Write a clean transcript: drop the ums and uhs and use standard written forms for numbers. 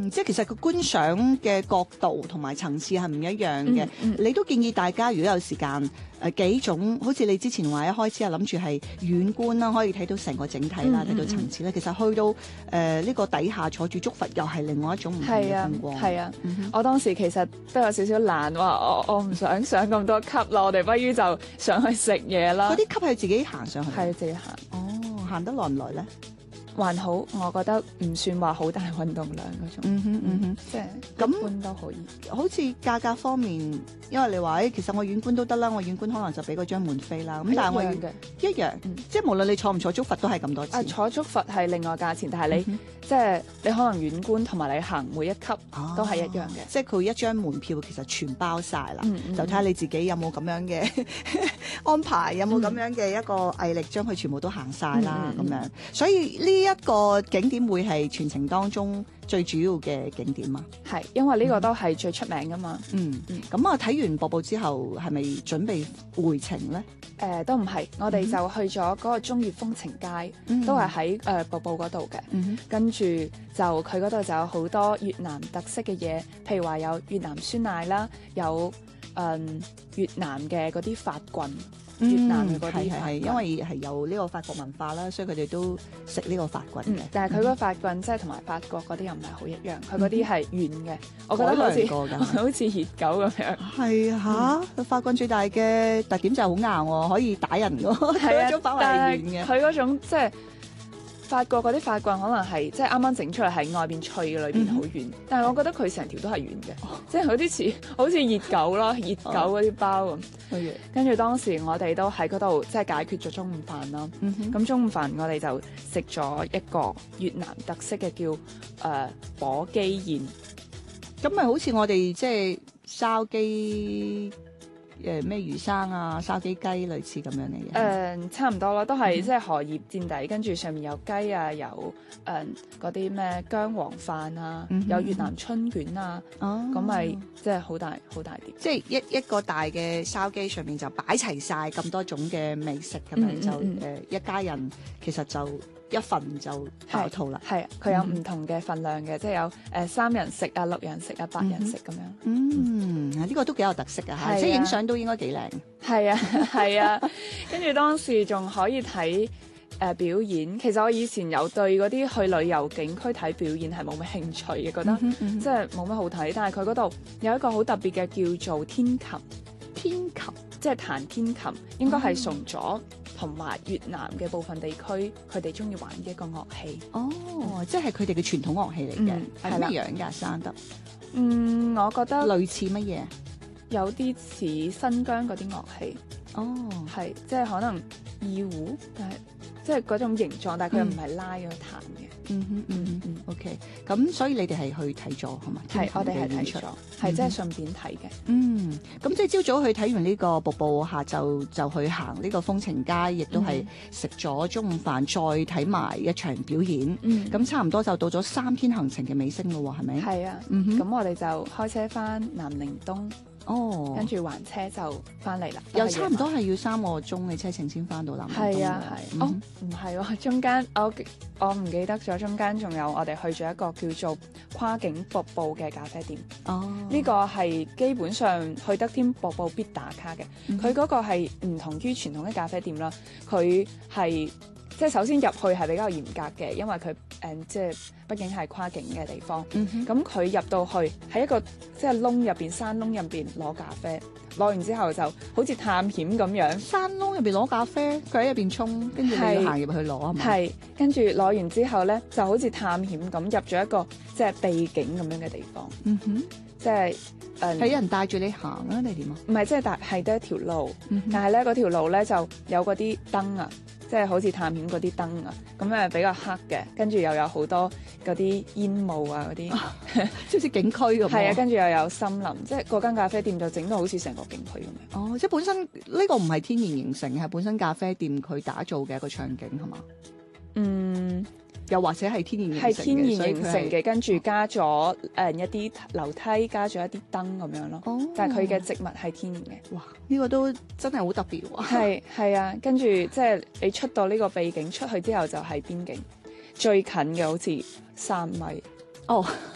即係其實個觀賞嘅角度同埋層次係唔一樣嘅。你都建議大家如果有時間幾種，好似你之前話一開始係諗住係遠觀啦，可以睇到成個整體啦，睇到層次咧。其實去到呢個底下坐住竹筏又係另外一種唔同嘅風光。 係啊，我當時其實都有少少懶，話我唔想上咁多級啦，我哋不如就上去食嘢啦。 嗰啲級係自己行上去？ 係自己行。 哦，行得耐唔耐咧？ 還好，我覺得唔算話好大運動量嗰種，即係一般都可以。 好似價格方面，因為你話其實我遠觀都得啦，我遠觀可能就俾嗰張門飛啦。咁但係我一樣，即係無論你坐唔坐竹筏都係咁多錢。 坐竹筏係另外價錢，但係你即係你可能遠觀同埋你行每一級都係一樣嘅。 即係佢一張門票其實全包晒啦，就睇下你自己有冇咁樣嘅安排，有冇咁樣嘅一個毅力將佢全部都行晒啦咁樣。所以呢一個景點會係全程當中最主要嘅景點啊？係， 因為呢個都係最出名噶嘛。 咁啊，睇完瀑布之後，係咪準備回程咧？ 都唔係，我哋就去咗嗰個中越風情街，都係喺瀑布嗰度嘅。跟住就佢嗰度就有好多越南特色嘅嘢，譬如話有越南酸奶啦，有越南嘅嗰啲法棍。越南嘅嗰啲係因為係有呢個法國文化啦，所以佢哋都食呢個法棍嘅。 但係佢嗰個法棍即係同埋法國嗰啲又唔係好一樣，佢嗰啲係軟嘅，我覺得好似熱狗咁樣。係嚇，法棍最大嘅特點就係好硬喎，可以打人㗎。係啊， 但係佢嗰種即係。法國嗰啲法棍可能係即係啱啱整出嚟係外邊脆嘅，裏邊好軟。但係我覺得佢成條都係軟嘅，即係有啲似好似熱狗啦，熱狗嗰啲包咁。跟住當時我哋都喺嗰度即係解決咗中午飯啦。咁中午飯我哋就食咗一個越南特色嘅叫火雞宴。 咁咪好似我哋即係燒雞。咩魚生啊、燒雞雞類似咁樣嘅嘢？ 差唔多啦，都係即係荷葉墊底，跟住上面有雞啊，有嗰啲咩薑黃飯啊，有越南春卷啊，咁咪即係好大碟。 即係一個大嘅燒雞上面就擺齊晒咁多種嘅美食咁樣，就一家人其實就一份就飽肚啦。 係，佢有唔同嘅份量嘅，即係有3人食啊、6人食啊、8人食咁樣。 呢個都幾有特色啊！即係影相都應該幾靚。 係啊，跟住當時仲可以睇表演。其實我以前有對嗰啲去旅遊景區睇表演係冇乜興趣嘅，覺得即係冇乜好睇。但係佢嗰度有一個好特別嘅叫做天琴，即係彈天琴，應該係崇左同埋越南嘅部分地區佢哋中意玩嘅一個樂器。 即係佢哋嘅傳統樂器嚟嘅，係咩樣㗎？生得？ 我覺得類似乜嘢？ 有啲似新疆嗰啲樂器。係即係可能二胡，但係即係嗰種形狀，但係佢又唔係拉咗彈嘅。 OK， 咁所以你哋係去睇咗係嘛？ 係，我哋係睇咗，係即係順便睇嘅。 咁即係朝早去睇完呢個瀑布，下晝就去行呢個風情街，亦都係食咗中午飯，再睇埋一場表演。咁差唔多就到咗3天行程嘅尾聲咯喎，係咪？ 係啊。咁我哋就開車翻南寧東。跟住還車就翻嚟啦， 又差唔多係要3個鐘嘅車程先翻到南寧東。 係啊，唔係喎，中間我唔記得咗，中間仲有我哋去咗一個叫做跨境瀑布嘅咖啡店。呢個係基本上去得添瀑布必打卡嘅。佢嗰個係唔同於傳統嘅咖啡店啦，佢係即係首先入去係比較嚴格嘅，因為佢即係畢竟係跨境嘅地方。咁佢入到去喺一個即係窿入邊，山窿入邊攞咖啡，攞完之後就好似探險咁樣。山窿入邊攞咖啡，佢喺入邊沖，跟住你要行入去攞係嘛？係，跟住攞完之後咧，就好似探險咁入咗一個即係秘境咁樣嘅地方。即係係人帶住你行啊，定點啊？唔係，即係係得一條路，但係咧嗰條路咧就有嗰啲燈啊。即係好似探險嗰啲燈啊，咁比較黑嘅，跟住又有好多嗰啲煙霧啊嗰啲，即係似景區咁。係啊，跟住又有森林，即係嗰間咖啡店就整到好似成個景區咁樣。即係本身呢個唔係天然形成，係本身咖啡店佢打造嘅一個場景係嘛？又或者係天然形成嘅，係天然形成嘅，跟住加咗一啲樓梯，加咗一啲燈咁樣咯。但係佢嘅植物係天然嘅。哇！呢個都真係好特別喎。係啊，跟住即係你出到呢個秘境出去之後就係邊境，最近嘅好似3米。